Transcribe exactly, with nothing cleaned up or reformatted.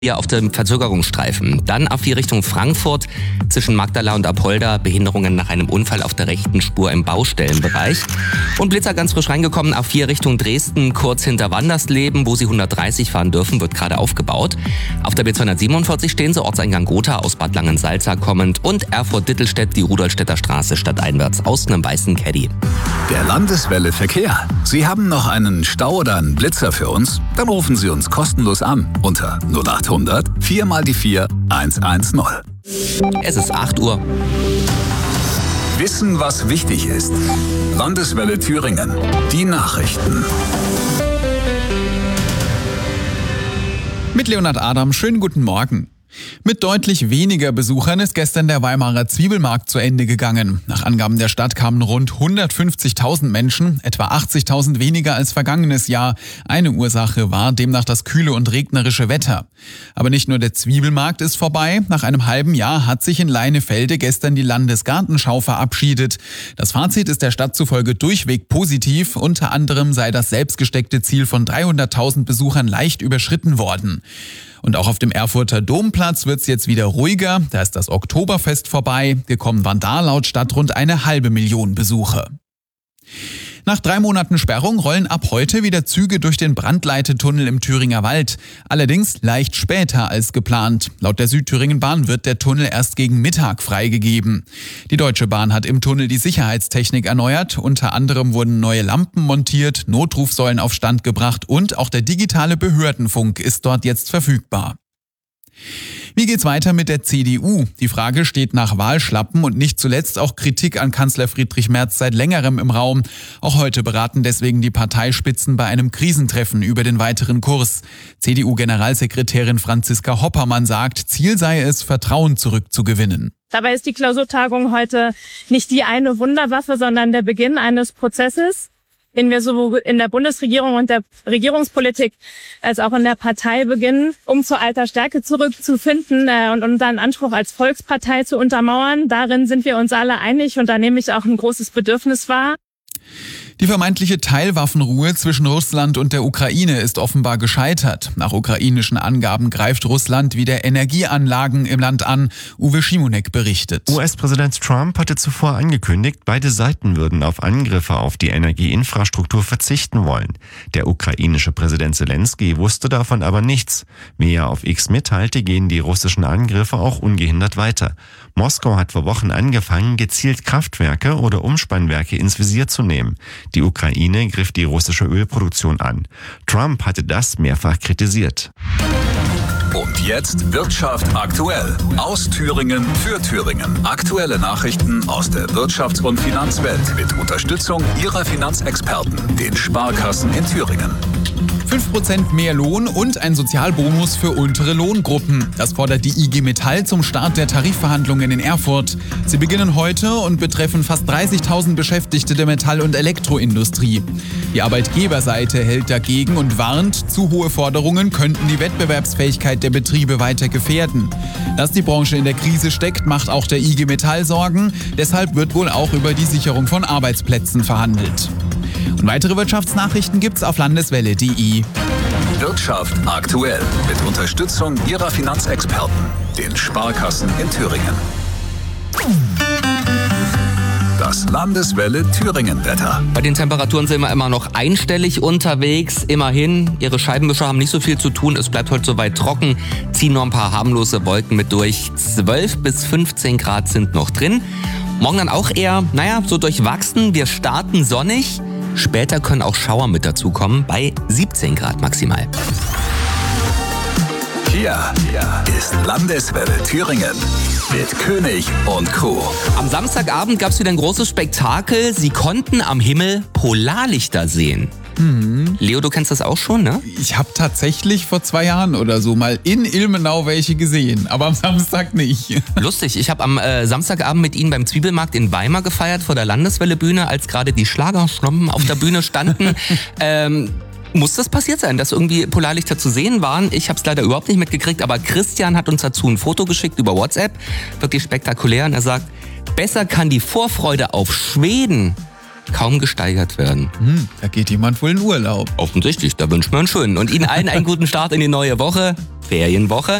Hier auf dem Verzögerungsstreifen. Dann A vier Richtung Frankfurt zwischen Magdala und Apolda. Behinderungen nach einem Unfall auf der rechten Spur im Baustellenbereich. Und Blitzer ganz frisch reingekommen. A vier Richtung Dresden kurz hinter Wandersleben, wo Sie hundertdreißig fahren dürfen, wird gerade aufgebaut. Auf der B zweihundertsiebenundvierzig stehen Sie Ortseingang Gotha aus Bad Langensalza kommend und Erfurt-Dittelstedt die Rudolstädter Straße stadteinwärts aus einem weißen Caddy. Der Landeswelle Verkehr. Sie haben noch einen Stau oder einen Blitzer für uns? Dann rufen Sie uns kostenlos an unter null achthundert vier mal die vier hundertzehn. Es ist acht Uhr. Wissen, was wichtig ist. Landeswelle Thüringen. Die Nachrichten. Mit Leonhard Adam, schönen guten Morgen. Mit deutlich weniger Besuchern ist gestern der Weimarer Zwiebelmarkt zu Ende gegangen. Nach Angaben der Stadt kamen rund hundertfünfzigtausend Menschen, etwa achtzigtausend weniger als vergangenes Jahr. Eine Ursache war demnach das kühle und regnerische Wetter. Aber nicht nur der Zwiebelmarkt ist vorbei. Nach einem halben Jahr hat sich in Leinefelde gestern die Landesgartenschau verabschiedet. Das Fazit ist der Stadt zufolge durchweg positiv. Unter anderem sei das selbstgesteckte Ziel von dreihunderttausend Besuchern leicht überschritten worden. Und auch auf dem Erfurter Domplatz wird's jetzt wieder ruhiger. Da ist das Oktoberfest vorbei. Gekommen waren da laut Stadt rund eine halbe Million Besucher. Nach drei Monaten Sperrung rollen ab heute wieder Züge durch den Brandleitetunnel im Thüringer Wald. Allerdings leicht später als geplant. Laut der Südthüringen-Bahn wird der Tunnel erst gegen Mittag freigegeben. Die Deutsche Bahn hat im Tunnel die Sicherheitstechnik erneuert. Unter anderem wurden neue Lampen montiert, Notrufsäulen auf Stand gebracht und auch der digitale Behördenfunk ist dort jetzt verfügbar. Wie geht's weiter mit der C D U? Die Frage steht nach Wahlschlappen und nicht zuletzt auch Kritik an Kanzler Friedrich Merz seit längerem im Raum. Auch heute beraten deswegen die Parteispitzen bei einem Krisentreffen über den weiteren Kurs. C D U-Generalsekretärin Franziska Hoppermann sagt, Ziel sei es, Vertrauen zurückzugewinnen. Dabei ist die Klausurtagung heute nicht die eine Wunderwaffe, sondern der Beginn eines Prozesses, den wir sowohl in der Bundesregierung und der Regierungspolitik als auch in der Partei beginnen, um zur alter Stärke zurückzufinden äh, und unseren Anspruch als Volkspartei zu untermauern. Darin sind wir uns alle einig und da nehme ich auch ein großes Bedürfnis wahr. Die vermeintliche Teilwaffenruhe zwischen Russland und der Ukraine ist offenbar gescheitert. Nach ukrainischen Angaben greift Russland wieder Energieanlagen im Land an. Uwe Schimonek berichtet. U S-Präsident Trump hatte zuvor angekündigt, beide Seiten würden auf Angriffe auf die Energieinfrastruktur verzichten wollen. Der ukrainische Präsident Zelensky wusste davon aber nichts. Wie er auf X mitteilte, gehen die russischen Angriffe auch ungehindert weiter. Moskau hat vor Wochen angefangen, gezielt Kraftwerke oder Umspannwerke ins Visier zu nehmen. Die Ukraine griff die russische Ölproduktion an. Trump hatte das mehrfach kritisiert. Und jetzt Wirtschaft aktuell. Aus Thüringen für Thüringen. Aktuelle Nachrichten aus der Wirtschafts- und Finanzwelt mit Unterstützung Ihrer Finanzexperten, den Sparkassen in Thüringen. fünf Prozent mehr Lohn und ein Sozialbonus für untere Lohngruppen. Das fordert die I G Metall zum Start der Tarifverhandlungen in Erfurt. Sie beginnen heute und betreffen fast dreißigtausend Beschäftigte der Metall- und Elektroindustrie. Die Arbeitgeberseite hält dagegen und warnt, zu hohe Forderungen könnten die Wettbewerbsfähigkeit der Betriebe weiter gefährden. Dass die Branche in der Krise steckt, macht auch der I G Metall Sorgen. Deshalb wird wohl auch über die Sicherung von Arbeitsplätzen verhandelt. Und weitere Wirtschaftsnachrichten gibt's auf landeswelle punkt de. Wirtschaft aktuell mit Unterstützung Ihrer Finanzexperten, den Sparkassen in Thüringen. Das Landeswelle Thüringen-Wetter. Bei den Temperaturen sind wir immer noch einstellig unterwegs. Immerhin, Ihre Scheibenwischer haben nicht so viel zu tun. Es bleibt heute soweit trocken. Ziehen noch ein paar harmlose Wolken mit durch. zwölf bis fünfzehn Grad sind noch drin. Morgen dann auch eher, naja, so durchwachsen. Wir starten sonnig. Später können auch Schauer mit dazukommen, bei siebzehn Grad maximal. Hier, hier ist Landeswelle Thüringen mit König und Co. Am Samstagabend gab es wieder ein großes Spektakel. Sie konnten am Himmel Polarlichter sehen. Mhm. Leo, du kennst das auch schon, ne? Ich habe tatsächlich vor zwei Jahren oder so mal in Ilmenau welche gesehen, aber am Samstag nicht. Lustig, ich habe am äh, Samstagabend mit Ihnen beim Zwiebelmarkt in Weimar gefeiert vor der Landeswelle-Bühne, als gerade die Schlagerschnommen auf der Bühne standen. ähm, muss das passiert sein, dass irgendwie Polarlichter zu sehen waren? Ich habe es leider überhaupt nicht mitgekriegt, aber Christian hat uns dazu ein Foto geschickt über WhatsApp. Wirklich spektakulär und er sagt, besser kann die Vorfreude auf Schweden kaum gesteigert werden. Hm, da geht jemand wohl in Urlaub. Offensichtlich, da wünscht man einen schönen. Und Ihnen allen einen guten Start in die neue Woche. Ferienwoche.